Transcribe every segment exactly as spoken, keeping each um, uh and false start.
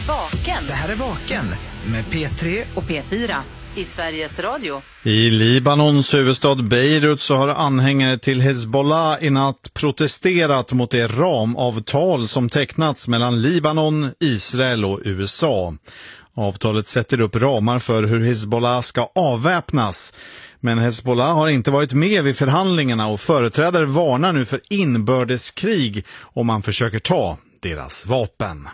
Vaken. Det här är Vaken med P tre och P fyra i Sveriges Radio. I Libanons huvudstad Beirut så har anhängare till Hezbollah i natt protesterat mot det ramavtal som tecknats mellan Libanon, Israel och U S A. Avtalet sätter upp ramar för hur Hezbollah ska avväpnas. Men Hezbollah har inte varit med vid förhandlingarna och företrädare varnar nu för inbördeskrig om man försöker ta deras vapen.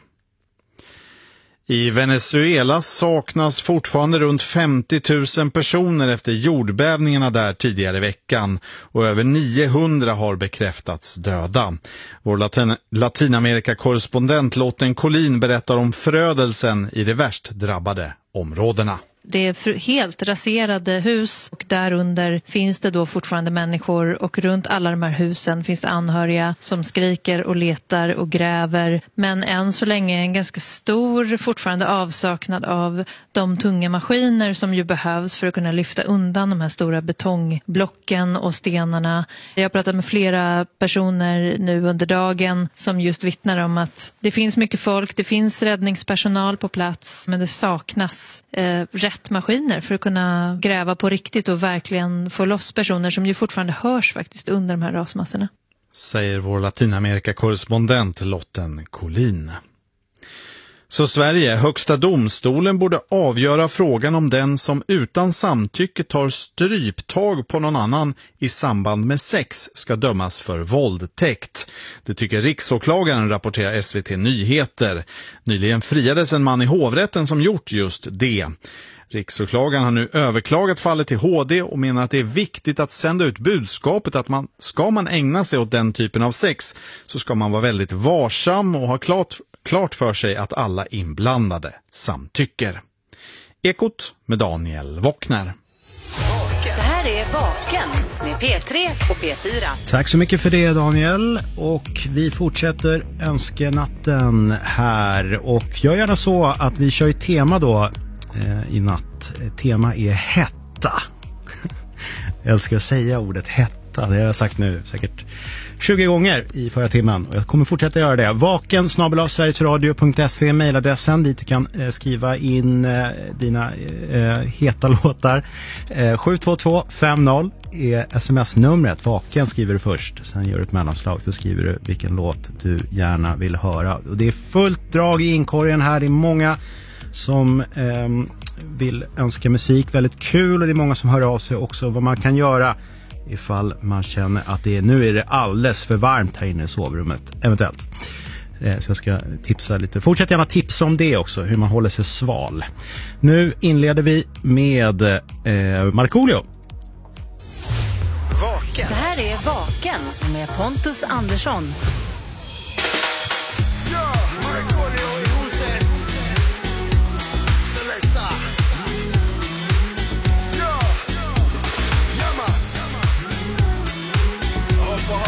I Venezuela saknas fortfarande runt femtio tusen personer efter jordbävningarna där tidigare i veckan och över niohundra har bekräftats döda. Vår Latin- Latinamerika-korrespondent Lotten Collin berättar om förödelsen i de värst drabbade områdena. Det är helt raserade hus och därunder finns det då fortfarande människor och runt alla de här husen finns det anhöriga som skriker och letar och gräver. Men än så länge en ganska stor fortfarande avsaknad av de tunga maskiner som ju behövs för att kunna lyfta undan de här stora betongblocken och stenarna. Jag har pratat med flera personer nu under dagen som just vittnar om att det finns mycket folk, det finns räddningspersonal på plats men det saknas eh, rätt maskiner för att kunna gräva på riktigt och verkligen få loss personer som ju fortfarande hörs faktiskt under de här rasmassorna. Säger vår Latinamerika-korrespondent Lotten Collin. Så Sverige, högsta domstolen borde avgöra frågan om den som utan samtycke tar stryptag på någon annan i samband med sex ska dömas för våldtäkt. Det tycker riksåklagaren, rapporterar S V T Nyheter. Nyligen friades en man i hovrätten som gjort just det. Riksåklagaren har nu överklagat fallet till H D och menar att det är viktigt att sända ut budskapet att man, ska man ägna sig åt den typen av sex så ska man vara väldigt varsam och ha klart, klart för sig att alla inblandade samtycker. Ekot med Daniel Wockner. Det här är Vaken med P tre och P fyra. Tack så mycket för det, Daniel. Och vi fortsätter önskenatten här. Och jag gör så att vi kör ett tema då i natt. Tema är hetta. Jag älskar att säga ordet hetta. Det har jag sagt nu säkert tjugo gånger i förra timmen. Och jag kommer fortsätta göra det. Vaken snabel-a sverigesradio punkt se, mejladressen dit du kan eh, skriva in eh, dina eh, heta låtar. Eh, sju två två fem noll är sms-numret. Vaken skriver du först. Sen gör du ett mellanslag så skriver du vilken låt du gärna vill höra. Och det är fullt drag i inkorgen här. Det är många som eh, vill önska musik, väldigt kul, och det är många som hör av sig också vad man kan göra ifall man känner att det är, nu är det alldeles för varmt här inne i sovrummet eventuellt. Eh, så jag ska tipsa lite. Fortsätt gärna tipsa om det också, hur man håller sig sval. Nu inleder vi med eh, Markoolio. Vaken. Det här är Vaken med Pontus Andersson. Yeah.